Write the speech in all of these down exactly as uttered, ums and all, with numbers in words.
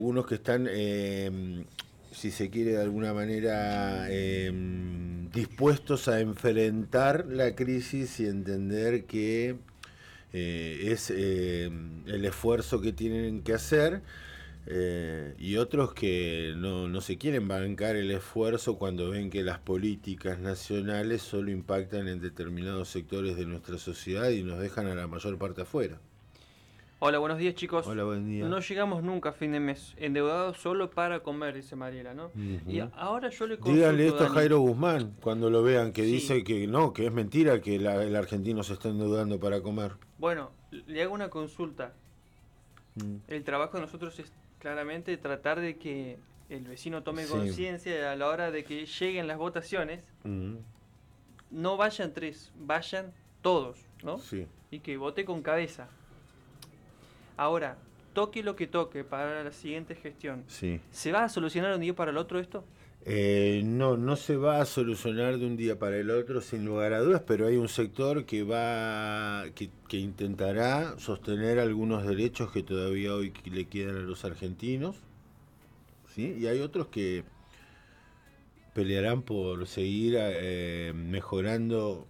unos que están, eh, si se quiere de alguna manera, eh, dispuestos a enfrentar la crisis y entender que eh, es eh, el esfuerzo que tienen que hacer, eh, y otros que no, no se quieren bancar el esfuerzo cuando ven que las políticas nacionales solo impactan en determinados sectores de nuestra sociedad y nos dejan a la mayor parte afuera. Hola, buenos días chicos. Hola, buen día. No llegamos nunca a fin de mes, endeudados solo para comer, dice Mariela, ¿no? Y Uh-huh. ahora yo le Díganle consulto, esto a Dani. Jairo Guzmán cuando lo vean, que Sí, dice que no, que es mentira que la, el argentino se está endeudando para comer. bueno, le hago una consulta. Mm. El trabajo de nosotros es claramente tratar de que el vecino tome Sí. conciencia a la hora de que lleguen las votaciones. Mm. No vayan tres, vayan todos, ¿no? Sí. Y que vote con cabeza. Ahora, toque lo que toque para la siguiente gestión. Sí. ¿Se va a solucionar un día para el otro esto? Eh, no, no se va a solucionar de un día para el otro, sin lugar a dudas, pero hay un sector que va, que, que intentará sostener algunos derechos que todavía hoy le quedan a los argentinos, ¿sí? Y hay otros que pelearán por seguir eh, mejorando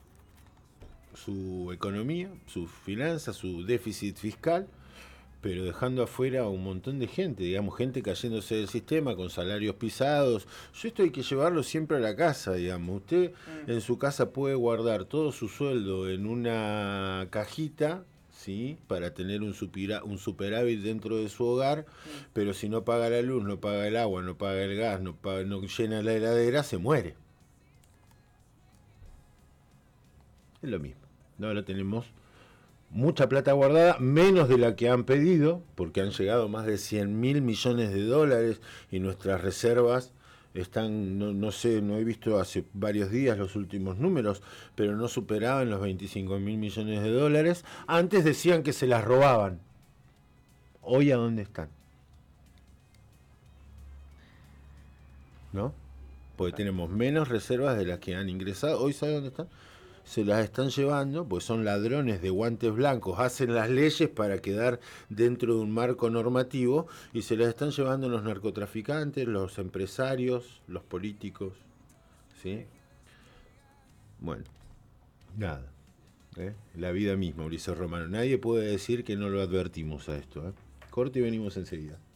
su economía, sus finanzas, su déficit fiscal, pero dejando afuera a un montón de gente, digamos, gente cayéndose del sistema con salarios pisados. Yo esto hay que llevarlo siempre a la casa, digamos. Usted mm. en su casa puede guardar todo su sueldo en una cajita, ¿sí? Para tener un, supira, un superávit dentro de su hogar, mm. pero si no paga la luz, no paga el agua, no paga el gas, no, paga, no llena la heladera, se muere. Es lo mismo. Ahora tenemos mucha plata guardada, menos de la que han pedido, porque han llegado más de cien mil millones de dólares y nuestras reservas están, no, no sé, no he visto hace varios días los últimos números, pero no superaban los veinticinco mil millones de dólares. Antes decían que se las robaban. Hoy, ¿a dónde están? ¿No? Porque tenemos menos reservas de las que han ingresado. Hoy, ¿sabe dónde están? Se las están llevando, pues son ladrones de guantes blancos, hacen las leyes para quedar dentro de un marco normativo y se las están llevando los narcotraficantes, los empresarios, los políticos, ¿sí? Bueno, nada, ¿eh? La vida misma, Ulises Romano. Nadie puede decir que no lo advertimos a esto, ¿eh? Corte y venimos enseguida.